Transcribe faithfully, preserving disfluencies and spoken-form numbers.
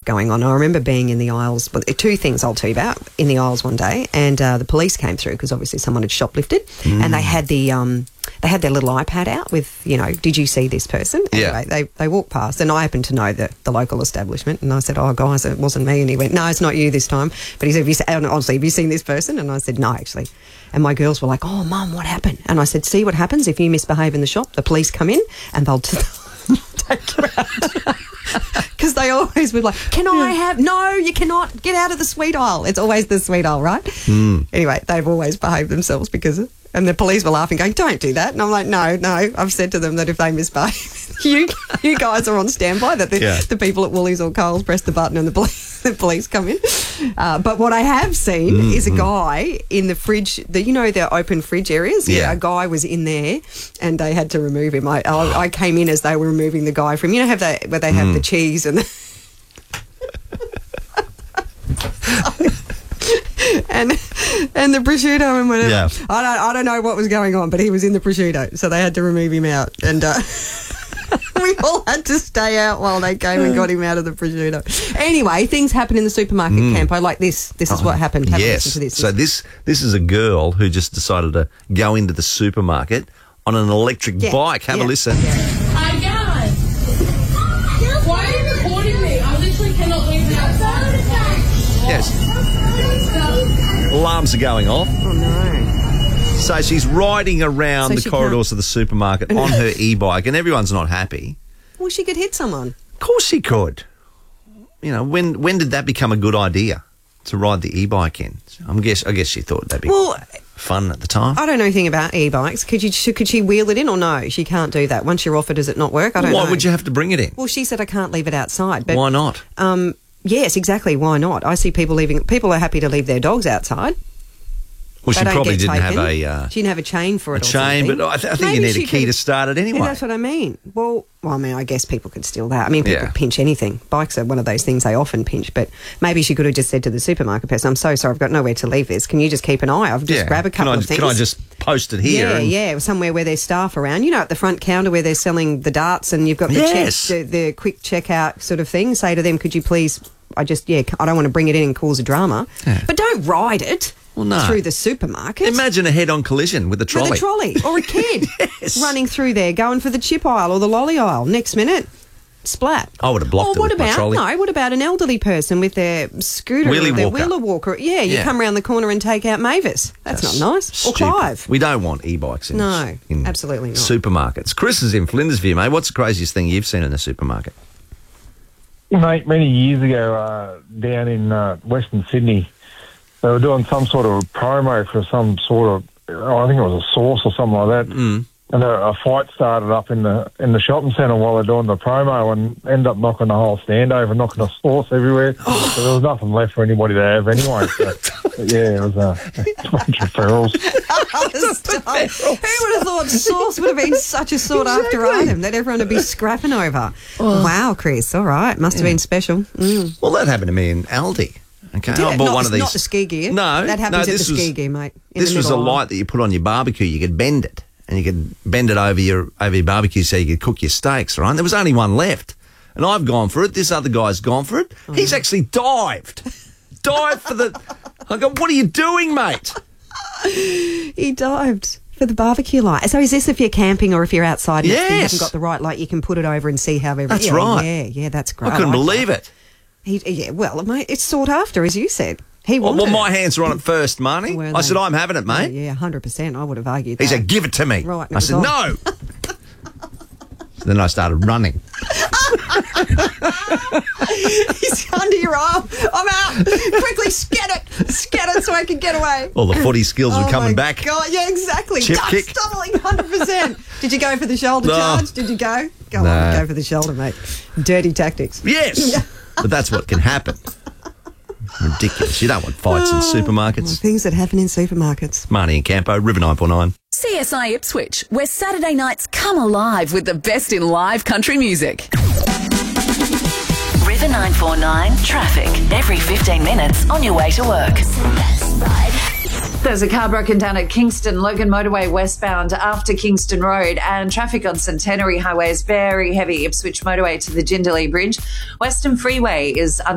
going on. I remember being in the aisles, but two things I'll tell you about, in the aisles one day, and uh, the police came through because obviously someone had shoplifted, mm. and they had the um, they had their little iPad out with, you know, did you see this person? Yeah. Anyway, they, they walked past, and I happened to know the, the local establishment, and I said, oh, guys, it wasn't me. And he went, no, it's not you this time. But he said, have you, honestly, have you seen this person? And I said, no, actually. And my girls were like, oh, Mum, what happened? And I said, see what happens if you misbehave in the shop? The police come in and they'll t- take you out. Because they always would like, can I have... No, you cannot. Get out of the sweet aisle. It's always the sweet aisle, right? Mm. Anyway, they've always behaved themselves because... Of, and the police were laughing, going, don't do that. And I'm like, no, no. I've said to them that if they misbehave, you you guys are on standby, that the, yeah. the people at Woolies or Coles press the button and the police, the police come in. Uh, but what I have seen mm, is a guy in the fridge, the, you know, the open fridge areas? Yeah. yeah. A guy was in there and they had to remove him. I, I, I came in as they were removing the guy from, you know, have they, where they have mm. the cheese and the... and and the prosciutto and whatever. Yeah. I don't I don't know what was going on, but he was in the prosciutto, so they had to remove him out, and uh, we all had to stay out while they came and got him out of the prosciutto. Anyway, things happen in the supermarket, mm. Campo, like this. This is oh, what happened. Have yes. a listen to this. So this this is a girl who just decided to go into the supermarket on an electric yeah. bike. Have yeah. a listen. Yeah. Hi guys. Why are you recording me? I literally cannot leave the outside. Yes. Alarms are going off. Oh, no. So she's riding around so the corridors can't... of the supermarket on her e-bike, and everyone's not happy. Well, she could hit someone. Of course she could. You know, when when did that become a good idea, to ride the e-bike in? I'm guess I guess she thought that'd be well, fun at the time. I don't know anything about e-bikes. Could you could she wheel it in or no? She can't do that. Once you're off it, does it not work? I don't Why know. Why would you have to bring it in? Well, she said I can't leave it outside. But, why not? Um, yes, exactly. Why not? I see people leaving. People are happy to leave their dogs outside. Well, she they probably didn't taken. have a... Uh, she didn't have a chain for it a or chain, something. but I, th- I think Maybe you need a key could, to start it anyway. Yeah, that's what I mean. Well, well, I mean, I guess people could steal that. I mean, people yeah. pinch anything. Bikes are one of those things they often pinch, but maybe she could have just said to the supermarket person, I'm so sorry, I've got nowhere to leave this. Can you just keep an eye? I've just yeah. grab a couple can I, of things. Can I just post it here? Yeah, and... yeah, somewhere where there's staff around. You know, at the front counter where they're selling the darts and you've got the, yes. check, the, the quick checkout sort of thing. Say to them, could you please... I just, yeah, I don't want to bring it in and cause a drama. Yeah. But don't ride it well, no. through the supermarket. Imagine a head-on collision with a trolley. With a trolley or a kid yes. running through there, going for the chip aisle or the lolly aisle. Next minute, splat. I would have blocked or it what with about, my trolley. No, what about an elderly person with their scooter Wheelie or their walker. wheeler walker? Yeah, you yeah. come around the corner and take out Mavis. That's, That's not nice. Stupid. Or Clive. We don't want e-bikes in, no, in absolutely not. supermarkets. Chris is in Flinders, mate. What's the craziest thing you've seen in a supermarket? Mate, many years ago, uh, down in uh, Western Sydney, they were doing some sort of promo for some sort of, oh, I think it was a sauce or something like that. Mm. And a, a fight started up in the in the shopping centre while they're doing the promo, and ended up knocking the whole stand over, knocking the sauce everywhere. Oh. So there was nothing left for anybody to have anyway. So, yeah, it was a, a bunch of ferals. Who would have thought sauce would have been such a sought-after Exactly. item that everyone would be scrapping over? Oh. Wow, Chris. All right. Must have Yeah. been special. Mm. Well, that happened to me in Aldi. Okay, Did I it? bought not, one of these. Not the ski gear. No, that happens no, at the this ski was, gear, mate. in This the was a middle aisle. light that you put on your barbecue. You could bend it, and you could bend it over your over your barbecue so you could cook your steaks. Right? There was only one left, and I've gone for it. This other guy's gone for it. Oh. He's actually dived, dived for the. I go, what are you doing, mate? He dived for the barbecue light. So is this if you're camping or if you're outside and Yes. you haven't got the right light, you can put it over and see how everything... That's yeah, right. Yeah, yeah, that's great. I couldn't like believe that. it. He, yeah, well, mate, it's sought after, as you said. He Well, wanted well, my it. hands were on it first, Marnie. Were I they? said, I'm having it, mate. Yeah, yeah, one hundred percent. I would have argued He that. said, give it to me. Right, and it I was said, on. no. So then I started running. He's under your arm. I'm out. Quickly, scat it. Scat it so I can get away. All the footy skills Oh were coming my back. God, yeah, exactly. Chip Duck kick. stumbling, one hundred percent. Did you go for the shoulder No. charge? Did you go? Go No. on, go for the shoulder, mate. Dirty tactics. Yes. But that's what can happen. Ridiculous. You don't want fights in Well, supermarkets. things that happen in supermarkets. Marnie and Campo, River nine four nine. C S I Ipswich, where Saturday nights come alive with the best in live country music. River nine four nine traffic. Every fifteen minutes on your way to work. There's a car broken down at Kingston Logan Motorway westbound after Kingston Road, and traffic on Centenary Highway is very heavy. Ipswich Motorway to the Jindalee Bridge. Western Freeway is